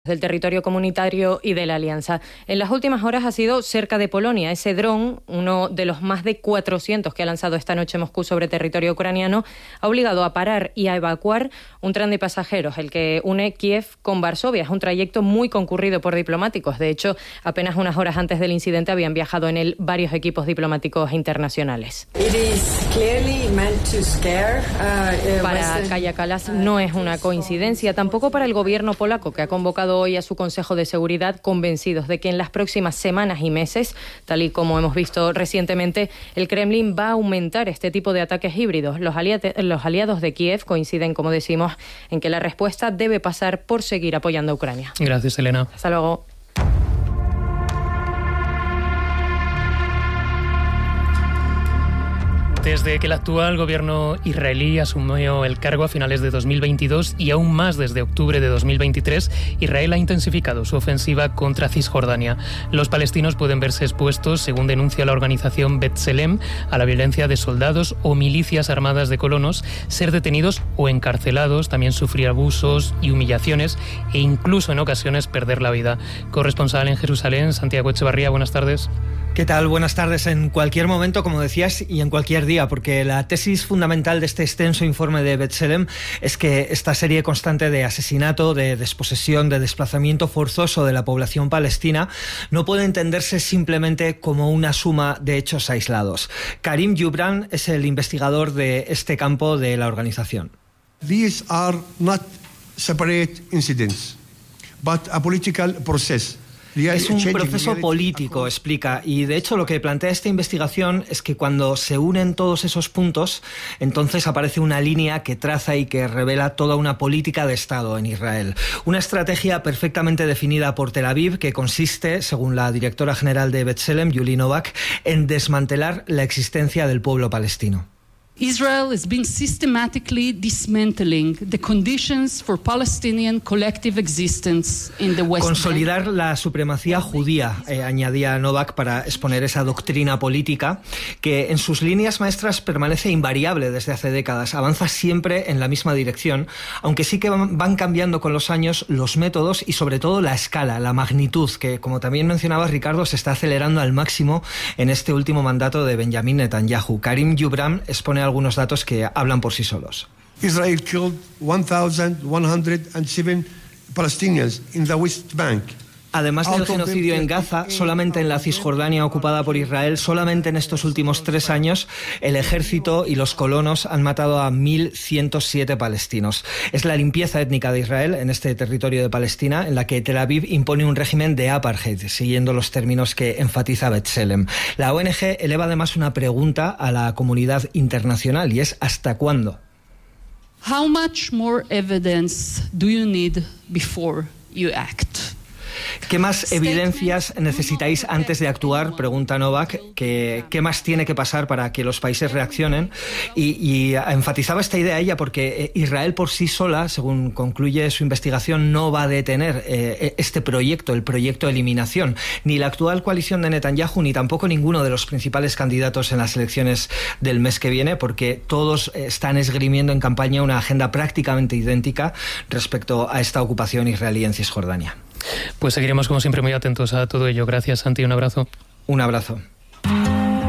del territorio comunitario y de la Alianza. En las últimas horas ha sido cerca de Polonia. Ese dron, uno de los más de 400 que ha lanzado esta noche Moscú sobre territorio ucraniano, ha obligado a parar y a evacuar un tren de pasajeros, el que une Kiev con Varsovia. Es un trayecto muy concurrido por diplomáticos. De hecho, apenas unas horas antes del incidente habían viajado en él varios equipos diplomáticos internacionales. Para Kaja Kallas no es una coincidencia, tampoco para el gobierno polaco, que ha convocado hoy a su Consejo de Seguridad, convencidos de que en las próximas semanas y meses, tal y como hemos visto recientemente, el Kremlin va a aumentar este tipo de ataques híbridos. Los aliados de Kiev coinciden, como decimos, en que la respuesta debe pasar por seguir apoyando a Ucrania. Gracias, Elena. Hasta luego. Desde que el actual gobierno israelí asumió el cargo a finales de 2022 y aún más desde octubre de 2023, Israel ha intensificado su ofensiva contra Cisjordania. Los palestinos pueden verse expuestos, según denuncia la organización B'Tselem, a la violencia de soldados o milicias armadas de colonos, ser detenidos o encarcelados, también sufrir abusos y humillaciones e incluso en ocasiones perder la vida. Corresponsal en Jerusalén, Santiago Echevarría, buenas tardes. ¿Qué tal? Buenas tardes. En cualquier momento, como decías, y en cualquier día, porque la tesis fundamental de este extenso informe de B'Tselem es que esta serie constante de asesinato, de desposesión, de desplazamiento forzoso de la población palestina no puede entenderse simplemente como una suma de hechos aislados. Karim Youbran es el investigador de este campo de la organización. These are not separate incidents, but a political process. Es un proceso político, explica, y de hecho lo que plantea esta investigación es que cuando se unen todos esos puntos, entonces aparece una línea que traza y que revela toda una política de Estado en Israel. Una estrategia perfectamente definida por Tel Aviv que consiste, según la directora general de B'Tselem, Yulie Novak, en desmantelar la existencia del pueblo palestino. Israel has been systematically dismantling the conditions for Palestinian collective existence in the West Bank. Consolidar la supremacía judía, añadía Novak para exponer esa doctrina política que en sus líneas maestras permanece invariable desde hace décadas, avanza siempre en la misma dirección, aunque sí que van cambiando con los años los métodos y sobre todo la escala, la magnitud, que como también mencionaba Ricardo, se está acelerando al máximo en este último mandato de Benjamin Netanyahu. Karim Youbran expone algunos datos que hablan por sí solos. Israel killed 1,107 Palestinians in the West Bank. Además del genocidio en Gaza, solamente en la Cisjordania ocupada por Israel, solamente en estos últimos 3 años, el ejército y los colonos han matado a 1.107 palestinos. Es la limpieza étnica de Israel en este territorio de Palestina, en la que Tel Aviv impone un régimen de apartheid, siguiendo los términos que enfatiza B'Tselem. La ONG eleva además una pregunta a la comunidad internacional, y es ¿hasta cuándo? How much more evidence do you need before you act? ¿Qué más evidencias necesitáis antes de actuar? Pregunta Novak. ¿Qué más tiene que pasar para que los países reaccionen? Y enfatizaba esta idea ella porque Israel por sí sola, según concluye su investigación, no va a detener este proyecto, el proyecto de eliminación. Ni la actual coalición de Netanyahu, ni tampoco ninguno de los principales candidatos en las elecciones del mes que viene, porque todos están esgrimiendo en campaña una agenda prácticamente idéntica respecto a esta ocupación israelí en Cisjordania. Pues seguiremos como siempre muy atentos a todo ello. Gracias, Santi, un abrazo. Un abrazo.